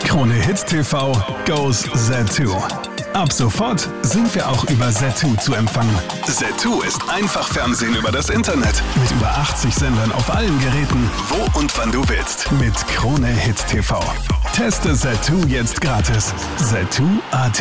Krone Hit TV goes Zattoo. Ab sofort sind wir auch über Zattoo zu empfangen. Zattoo ist einfach Fernsehen über das Internet. Mit über 80 Sendern auf allen Geräten, wo und wann du willst. Mit Krone Hit TV. Teste Zattoo jetzt gratis. Zattoo.at.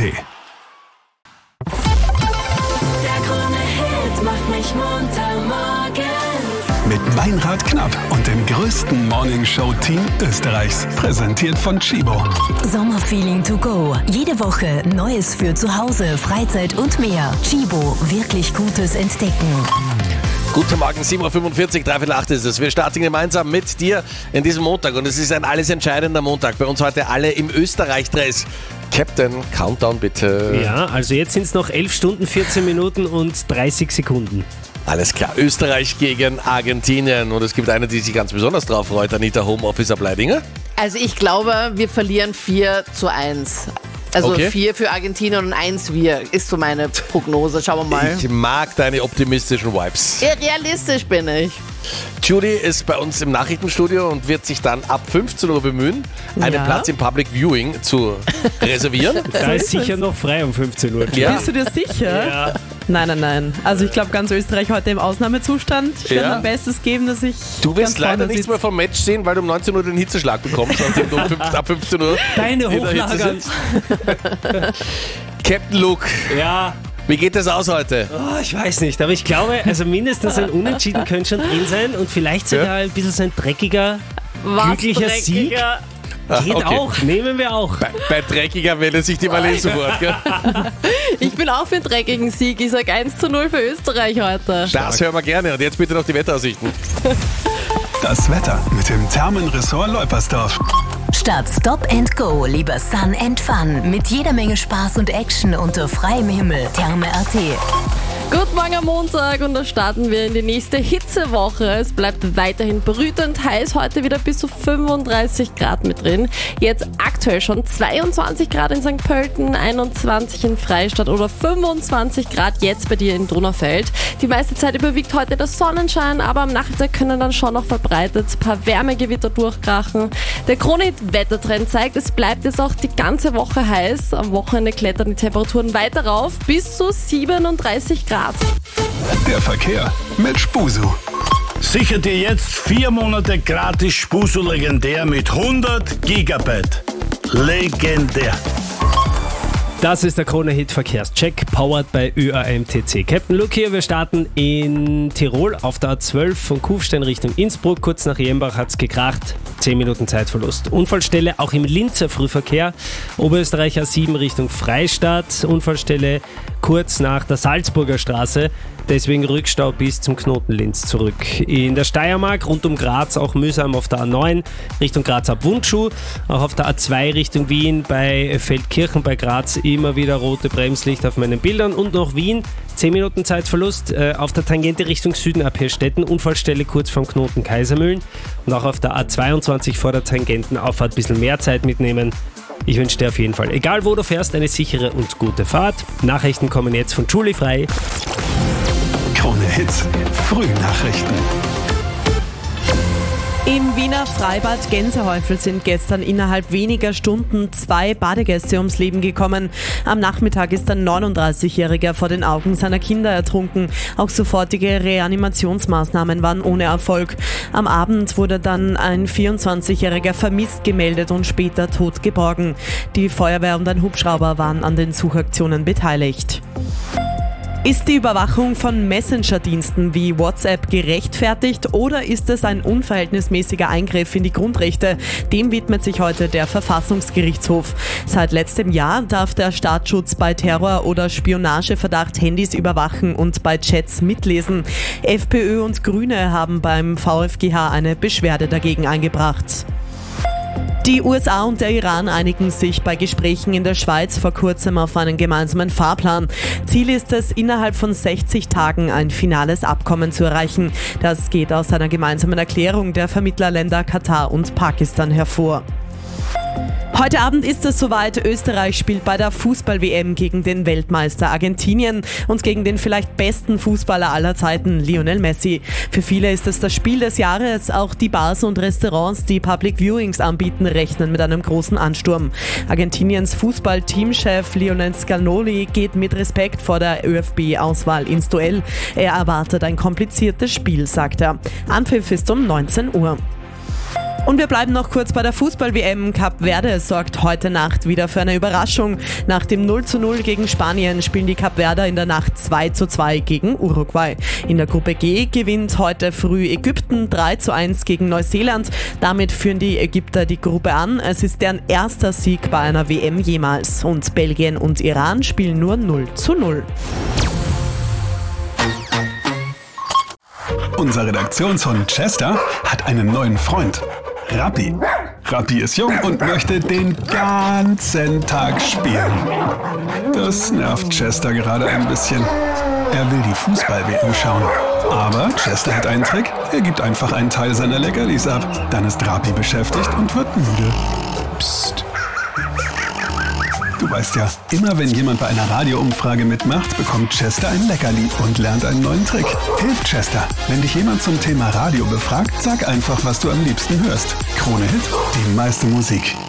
Der Krone-Hit macht mich munter morgens. Mit Meinrad Knapp und dem größten Morningshow-Team Österreichs. Präsentiert von Chibo. Sommerfeeling to go. Jede Woche Neues für zu Hause, Freizeit und mehr. Chibo, wirklich Gutes entdecken. Guten Morgen, 7.45 Uhr, 7:45 ist es. Wir starten gemeinsam mit dir in diesem Montag und es ist ein alles entscheidender Montag. Bei uns heute alle im Österreich-Dress. Captain, Countdown bitte. Ja, also jetzt sind es noch 11 Stunden, 14 Minuten und 30 Sekunden. Alles klar, Österreich gegen Argentinien und es gibt eine, die sich ganz besonders drauf freut, Anita Homeofficer Bleidinger. Also ich glaube, wir verlieren 4:1. Also Okay. 4 für Argentinien und 1 wir, ist so meine Prognose. Schauen wir mal. Ich mag deine optimistischen Vibes. Ja, realistisch bin ich. Judy ist bei uns im Nachrichtenstudio und wird sich dann ab 15 Uhr bemühen, einen Ja. Platz im Public Viewing zu reservieren. Da ist sicher noch frei um 15 Uhr. Ja. Bist du dir sicher? Ja. Nein. Also ich glaube, ganz Österreich heute im Ausnahmezustand. Ich werde Ja. mein Bestes geben, dass ich Du wirst ganz leider vorne nichts sitze. mehr vom Match sehen, weil du um 19 Uhr den Hitzeschlag bekommst, nachdem du ab 15 Uhr Deine in der Hitze Hochlagern. sitzt. Captain Luke, Ja, wie geht es aus heute? ich weiß nicht, aber ich glaube, also mindestens ein Unentschieden könnte schon drin sein und vielleicht sogar ein bisschen so ein dreckiger, glücklicher Sieg. Geht okay. auch, nehmen wir auch. Bei dreckiger meldet sich die Marlene sofort. Gell? Ich bin auch für einen dreckigen Sieg. Ich sage 1:0 für Österreich heute. Das hören wir gerne. Und jetzt bitte noch die Wetteraussichten. Das Wetter mit dem Thermenressort Leupersdorf. Statt Stop and Go lieber Sun and Fun. Mit jeder Menge Spaß und Action unter freiem Himmel. Therme.at. Guten Morgen am Montag und da starten wir in die nächste Hitzewoche. Es bleibt weiterhin brütend heiß, heute wieder bis zu 35 Grad mit drin. Jetzt aktuell schon 22 Grad in St. Pölten, 21 in Freistadt oder 25 Grad jetzt bei dir in Donaufeld. Die meiste Zeit überwiegt heute der Sonnenschein, aber am Nachmittag können dann schon noch verbreitet ein paar Wärmegewitter durchkrachen. Der Krone-Hit-Wettertrend zeigt, es bleibt jetzt auch die ganze Woche heiß. Am Wochenende klettern die Temperaturen weiter rauf bis zu 37 Grad. Der Verkehr mit Spusu. Sichert ihr jetzt 4 Monate gratis Spusu legendär mit 100 Gigabyte. Legendär. Das ist der Krone-Hit Verkehrscheck, powered bei ÖAMTC. Captain Luke hier, wir starten in Tirol auf der A12 von Kufstein Richtung Innsbruck. Kurz nach Jembach hat es gekracht, 10 Minuten Zeitverlust. Unfallstelle auch im Linzer Frühverkehr. Oberösterreich A7 Richtung Freistadt. Unfallstelle kurz nach der Salzburger Straße. Deswegen Rückstau bis zum Knoten Linz zurück. In der Steiermark rund um Graz auch mühsam auf der A9 Richtung Graz ab Wundschuh. Auch auf der A2 Richtung Wien bei Feldkirchen bei Graz immer wieder rote Bremslicht auf meinen Bildern. Und noch Wien, 10 Minuten Zeitverlust auf der Tangente Richtung Süden ab Hirstetten. Unfallstelle kurz vorm Knoten Kaisermühlen. Und auch auf der A22 vor der Tangentenauffahrt ein bisschen mehr Zeit mitnehmen. Ich wünsche dir auf jeden Fall, egal wo du fährst, eine sichere und gute Fahrt. Nachrichten kommen jetzt von Julie Frei. Krone Hits. Frühnachrichten. Im Wiener Freibad Gänsehäufel sind gestern innerhalb weniger Stunden 2 Badegäste ums Leben gekommen. Am Nachmittag ist ein 39-Jähriger vor den Augen seiner Kinder ertrunken. Auch sofortige Reanimationsmaßnahmen waren ohne Erfolg. Am Abend wurde dann ein 24-Jähriger vermisst gemeldet und später tot geborgen. Die Feuerwehr und ein Hubschrauber waren an den Suchaktionen beteiligt. Ist die Überwachung von Messenger-Diensten wie WhatsApp gerechtfertigt oder ist es ein unverhältnismäßiger Eingriff in die Grundrechte? Dem widmet sich heute der Verfassungsgerichtshof. Seit letztem Jahr darf der Staatsschutz bei Terror- oder Spionageverdacht Handys überwachen und bei Chats mitlesen. FPÖ und Grüne haben beim VfGH eine Beschwerde dagegen eingebracht. Die USA und der Iran einigen sich bei Gesprächen in der Schweiz vor kurzem auf einen gemeinsamen Fahrplan. Ziel ist es, innerhalb von 60 Tagen ein finales Abkommen zu erreichen. Das geht aus einer gemeinsamen Erklärung der Vermittlerländer Katar und Pakistan hervor. Heute Abend ist es soweit. Österreich spielt bei der Fußball-WM gegen den Weltmeister Argentinien und gegen den vielleicht besten Fußballer aller Zeiten, Lionel Messi. Für viele ist es das Spiel des Jahres. Auch die Bars und Restaurants, die Public Viewings anbieten, rechnen mit einem großen Ansturm. Argentiniens Fußball-Teamchef Lionel Scaloni geht mit Respekt vor der ÖFB-Auswahl ins Duell. Er erwartet ein kompliziertes Spiel, sagt er. Anpfiff ist um 19 Uhr. Und wir bleiben noch kurz bei der Fußball-WM. Kap Verde sorgt heute Nacht wieder für eine Überraschung. Nach dem 0:0 gegen Spanien spielen die Kapverder in der Nacht 2:2 gegen Uruguay. In der Gruppe G gewinnt heute früh Ägypten 3:1 gegen Neuseeland. Damit führen die Ägypter die Gruppe an. Es ist deren erster Sieg bei einer WM jemals. Und Belgien und Iran spielen nur 0:0. Unser Redaktionshund Chester hat einen neuen Freund. Rappi. Rappi ist jung und möchte den ganzen Tag spielen. Das nervt Chester gerade ein bisschen. Er will die Fußball-WM schauen. Aber Chester hat einen Trick. Er gibt einfach einen Teil seiner Leckerlis ab. Dann ist Rappi beschäftigt und wird müde. Psst. Du weißt ja, immer wenn jemand bei einer Radioumfrage mitmacht, bekommt Chester ein Leckerli und lernt einen neuen Trick. Hilft Chester. Wenn dich jemand zum Thema Radio befragt, sag einfach, was du am liebsten hörst. Krone Hit, die meiste Musik.